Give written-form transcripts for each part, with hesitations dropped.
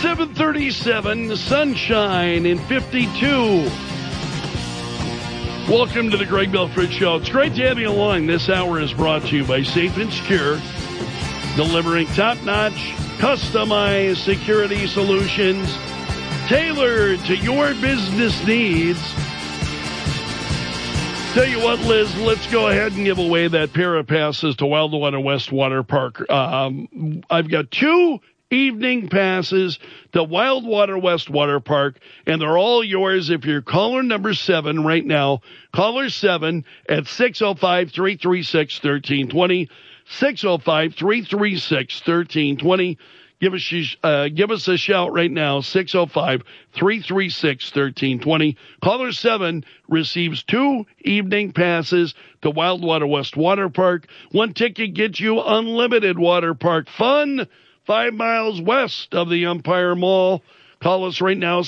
737, sunshine in 52. Welcome to the Greg Belford Show. It's great to have you along. This hour is brought to you by Safe and Secure, delivering top-notch, customized security solutions tailored to your business needs. Tell you what, Liz, let's go ahead and give away that pair of passes to Wildwater West Water Park. I've got 2 evening passes to Wildwater West Water Park, and they're all yours if you're caller number 7 right now. Caller 7 at 605-336-1320. 605-336-1320. Give us a shout right now, 605-336-1320. Caller 7 receives 2 evening passes to Wildwater West Water Park. 1 ticket gets you unlimited water park fun 5 miles west of the Empire Mall. Call us right now,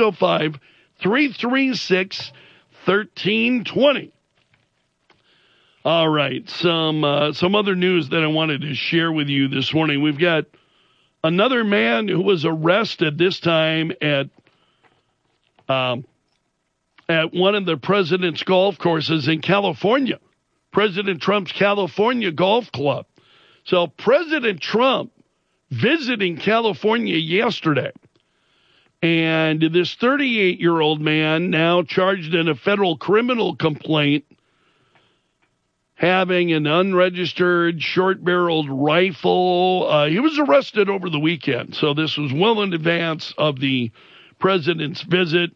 605-336-1320. All right, some other news that I wanted to share with you this morning. We've got another man who was arrested this time at one of the president's golf courses in California, President Trump's California Golf Club. So President Trump visiting California yesterday, and this 38-year-old man now charged in a federal criminal complaint having an unregistered short-barreled rifle. He was arrested over the weekend, so this was well in advance of the president's visit,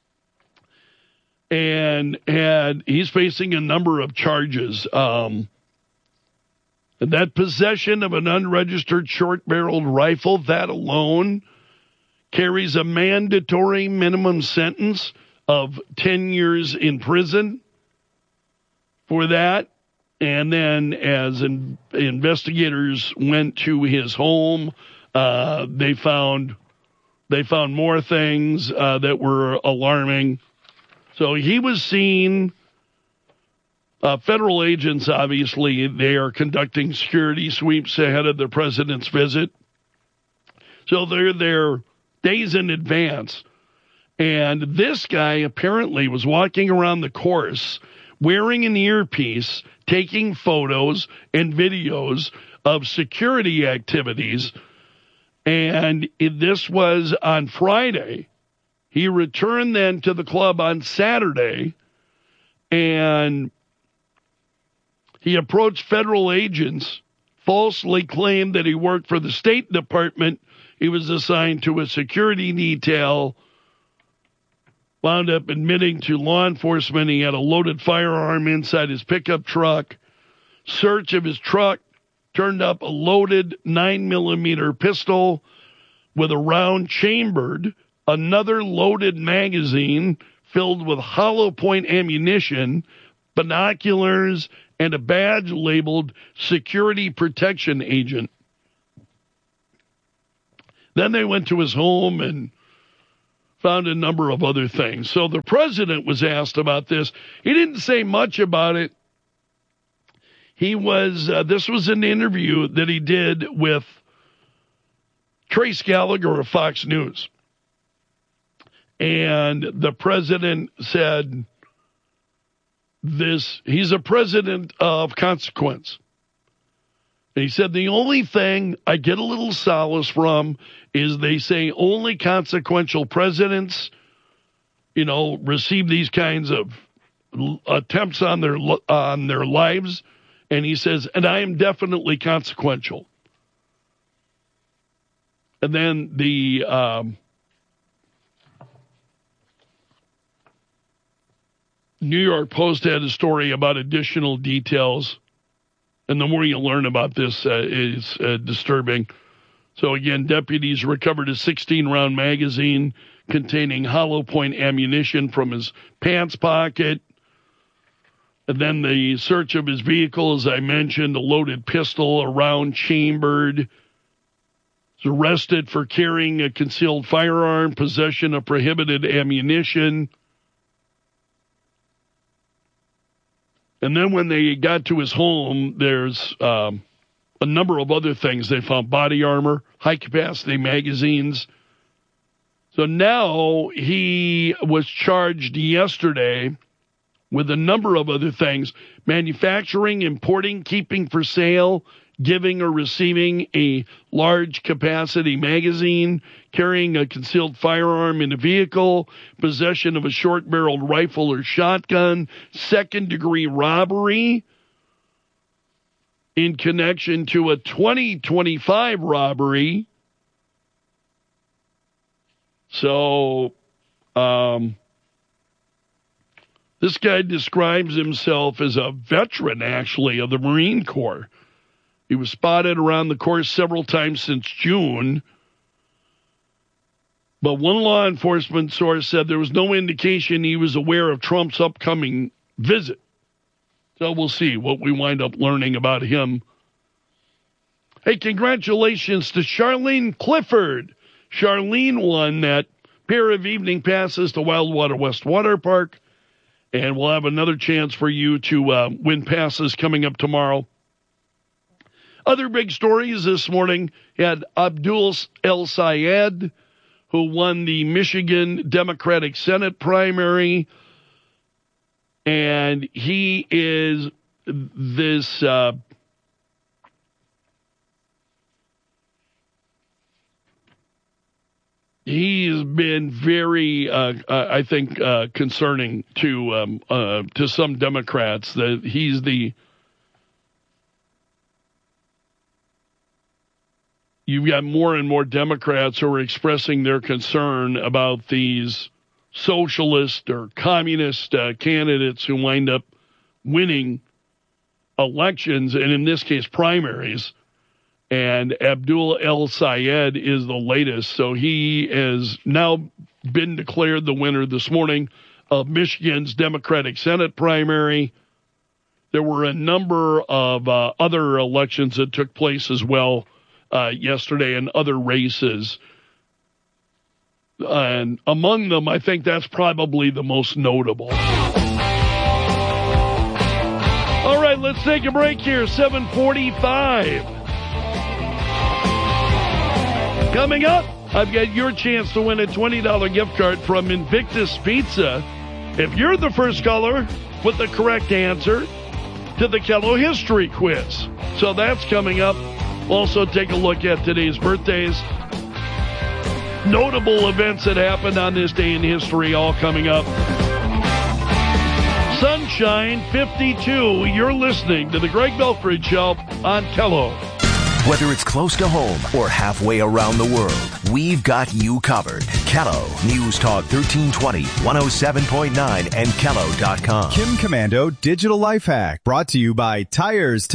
and he's facing a number of charges. That possession of an unregistered short-barreled rifle, that alone carries a mandatory minimum sentence of 10 years in prison for that. And then as investigators went to his home, they found more things that were alarming. So he was seen. Federal agents, obviously, they are conducting security sweeps ahead of the president's visit. So they're there days in advance. And this guy apparently was walking around the course wearing an earpiece, taking photos and videos of security activities. And this was on Friday. He returned then to the club on Saturday, and he approached federal agents, falsely claimed that he worked for the State Department. He was assigned to a security detail, wound up admitting to law enforcement he had a loaded firearm inside his pickup truck. Search of his truck turned up a loaded 9mm pistol with a round chambered, another loaded magazine filled with hollow point ammunition, binoculars, and a badge labeled security protection agent. Then they went to his home and found a number of other things. So the president was asked about this. He didn't say much about it. This was an interview that he did with Trace Gallagher of Fox News. And the president said he's a president of consequence. And he said, the only thing I get a little solace from is they say only consequential presidents, receive these kinds of attempts on their lives. And he says, and I am definitely consequential. And then the New York Post had a story about additional details. And the more you learn about this, it's disturbing. So again, deputies recovered a 16-round magazine containing hollow point ammunition from his pants pocket. And then the search of his vehicle, as I mentioned, a loaded pistol, a round chambered. He was arrested for carrying a concealed firearm, possession of prohibited ammunition. And then when they got to his home, there's a number of other things. They found body armor, high-capacity magazines, So now he was charged yesterday with a number of other things: manufacturing, importing, keeping for sale, giving or receiving a large capacity magazine, carrying a concealed firearm in a vehicle, possession of a short-barreled rifle or shotgun, second-degree robbery in connection to a 2025 robbery. So, this guy describes himself as a veteran, actually, of the Marine Corps. He was spotted around the course several times since June. But one law enforcement source said there was no indication he was aware of Trump's upcoming visit. So we'll see what we wind up learning about him. Hey, congratulations to Charlene Clifford. Charlene won that pair of evening passes to Wildwater West Water Park. And we'll have another chance for you to win passes coming up tomorrow. Other big stories this morning had Abdul El Sayed, who won the Michigan Democratic Senate primary. And he is this he's been very, I think, concerning to some Democrats that he's you've got more and more Democrats who are expressing their concern about these socialist or communist candidates who wind up winning elections, and in this case, primaries. And Abdul El Sayed is the latest. So he has now been declared the winner this morning of Michigan's Democratic Senate primary. There were a number of other elections that took place as well yesterday and other races. And among them, I think that's probably the most notable. All right, let's take a break here. 7:45. Coming up, I've got your chance to win a $20 gift card from Invictus Pizza if you're the first caller with the correct answer to the Kello History Quiz. So that's coming up. We'll also take a look at today's birthdays. Notable events that happened on this day in history, all coming up. Sunshine 52. You're listening to the Greg Belfridge Show on Kello. Whether it's close to home or halfway around the world, we've got you covered. Kello News Talk 1320, 107.9, and Kello.com. Kim Commando Digital Life Hack, brought to you by Tires,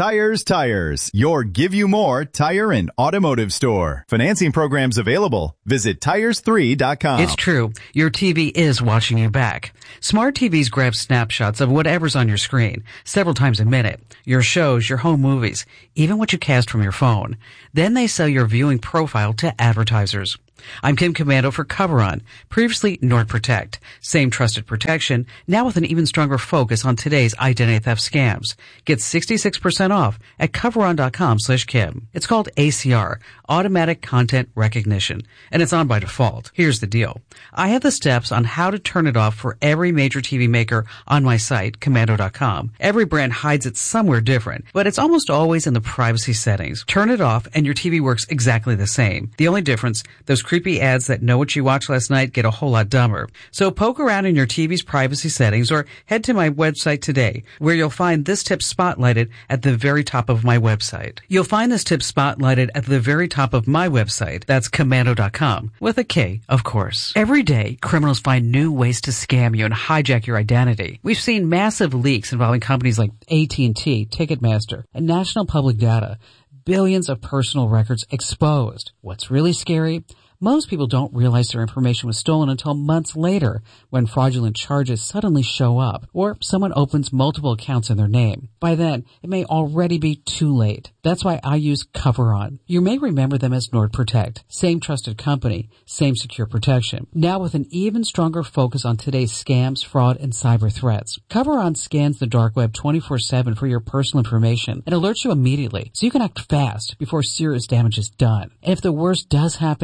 your Give You More tire and automotive store. Financing programs available. Visit tires3.com. It's true. Your TV is watching you back. Smart TVs grab snapshots of whatever's on your screen several times a minute. Your shows, your home movies, even what you cast from your phone. Then they sell your viewing profile to advertisers. I'm Kim Commando for CoverOn, previously NordProtect. Same trusted protection, now with an even stronger focus on today's identity theft scams. Get 66% off at CoverOn.com/Kim. It's called ACR, Automatic Content Recognition, and it's on by default. Here's the deal. I have the steps on how to turn it off for every major TV maker on my site, Commando.com. Every brand hides it somewhere different, but it's almost always in the privacy settings. Turn it off and your TV works exactly the same. The only difference, those creepy ads that know what you watched last night get a whole lot dumber. So poke around in your TV's privacy settings or head to my website today, where you'll find this tip spotlighted at the very top of my website. You'll find this tip spotlighted at the very top of my website. That's Commando.com, with a K, of course. Every day, criminals find new ways to scam you and hijack your identity. We've seen massive leaks involving companies like AT&T, Ticketmaster, and National Public Data. Billions of personal records exposed. What's really scary? Most people don't realize their information was stolen until months later, when fraudulent charges suddenly show up, or someone opens multiple accounts in their name. By then, it may already be too late. That's why I use CoverOn. You may remember them as NordProtect. Same trusted company, same secure protection. Now with an even stronger focus on today's scams, fraud, and cyber threats. CoverOn scans the dark web 24/7 for your personal information and alerts you immediately, so you can act fast before serious damage is done. And if the worst does happen, your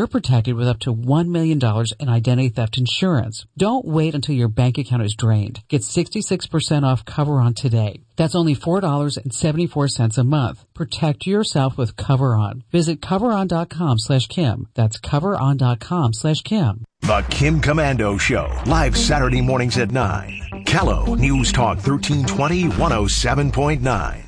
you're protected with up to $1 million in identity theft insurance. Don't wait until your bank account is drained. Get 66% off Cover-On today. That's only $4.74 a month. Protect yourself with Cover-On. Visit coveron.com/Kim. That's coveron.com/Kim. The Kim Komando Show, live Saturday mornings at 9. Callow News Talk 1320 107.9.